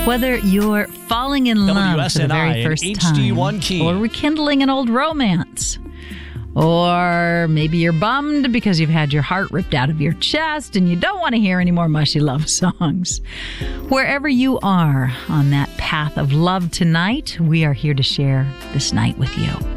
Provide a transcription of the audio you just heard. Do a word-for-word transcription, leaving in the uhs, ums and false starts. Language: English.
Whether you're falling in love for the very first time, H D one key. or rekindling an old romance, or maybe you're bummed because you've had your heart ripped out of your chest and you don't want to hear any more mushy love songs. Wherever you are on that path of love tonight, we are here to share this night with you.